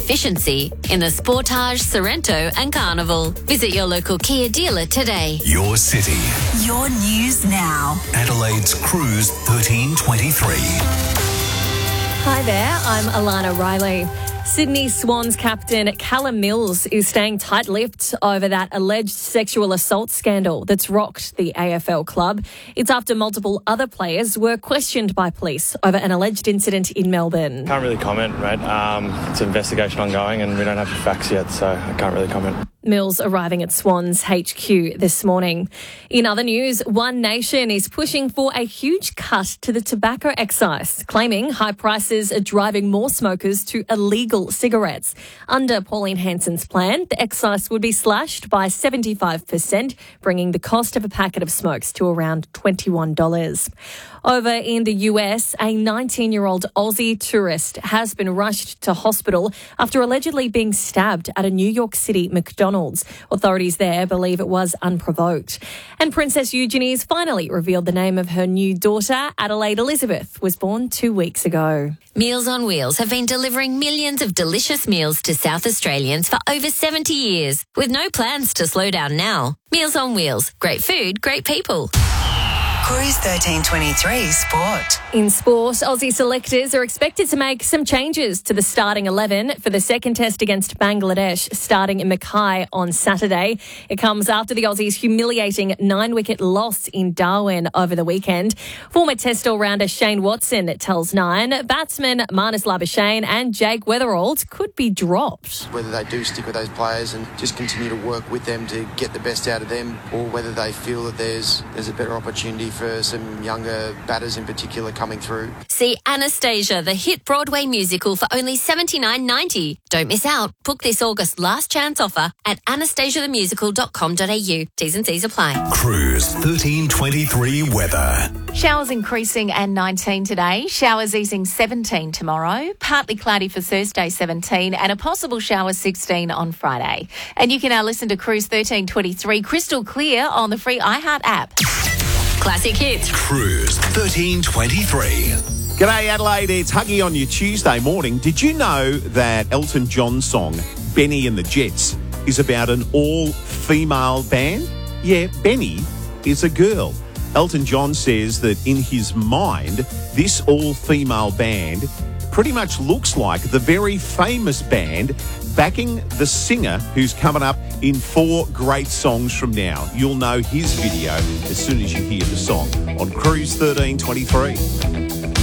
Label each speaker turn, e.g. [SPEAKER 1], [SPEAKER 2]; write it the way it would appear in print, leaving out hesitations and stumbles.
[SPEAKER 1] efficiency in the Sportage, Sorrento and Carnival. Visit your local Kia dealer today.
[SPEAKER 2] Your city.
[SPEAKER 3] Your news now.
[SPEAKER 2] Adelaide's Cruise 1323.
[SPEAKER 4] Hi there, I'm Alana Riley. Sydney Swans captain Callum Mills is staying tight-lipped over that alleged sexual assault scandal that's rocked the AFL club. It's after multiple other players were questioned by police over an alleged incident in Melbourne.
[SPEAKER 5] Can't really comment, mate. It's an investigation ongoing and we don't have the facts yet, so I can't really comment.
[SPEAKER 4] Mills arriving at Swans HQ this morning. In other news, One Nation is pushing for a huge cut to the tobacco excise, claiming high prices are driving more smokers to illegal cigarettes. Under Pauline Hanson's plan, the excise would be slashed by 75%, bringing the cost of a packet of smokes to around $21. Over in the US, a 19-year-old Aussie tourist has been rushed to hospital after allegedly being stabbed at a New York City McDonald's. Authorities there believe it was unprovoked. And Princess Eugenie's finally revealed the name of her new daughter. Adelaide Elizabeth was born 2 weeks ago.
[SPEAKER 1] Meals on Wheels have been delivering millions of delicious meals to South Australians for over 70 years, with no plans to slow down now. Meals on Wheels. Great food, great people.
[SPEAKER 3] Cruise 1323 Sport.
[SPEAKER 4] In sport, Aussie selectors are expected to make some changes to the starting 11 for the second test against Bangladesh starting in Mackay on Saturday. It comes after the Aussies' humiliating 9-wicket loss in Darwin over the weekend. Former test all-rounder Shane Watson tells Nine batsmen Marnus Labuschagne and Jake Weatherald could be dropped.
[SPEAKER 6] Whether they do stick with those players and just continue to work with them to get the best out of them, or whether they feel that there's a better opportunity for some younger batters in particular coming through.
[SPEAKER 1] See Anastasia, the hit Broadway musical, for only $79.90. Don't miss out. Book this August last chance offer at anastasiathemusical.com.au. T's and C's apply.
[SPEAKER 2] Cruise 1323 weather.
[SPEAKER 7] Showers increasing and 19 today. Showers easing 17 tomorrow. Partly cloudy for Thursday 17 and a possible shower 16 on Friday. And you can now listen to Cruise 1323 crystal clear on the free iHeart app.
[SPEAKER 1] Classic hits.
[SPEAKER 2] Cruise 1323.
[SPEAKER 8] G'day Adelaide, it's Huggy on your Tuesday morning. Did you know that Elton John's song, Benny and the Jets, is about an all-female band? Yeah, Benny is a girl. Elton John says that in his mind, this all-female band pretty much looks like the very famous band backing the singer who's coming up in 4 great songs from now. You'll know his video as soon as you hear the song on Cruise 1323.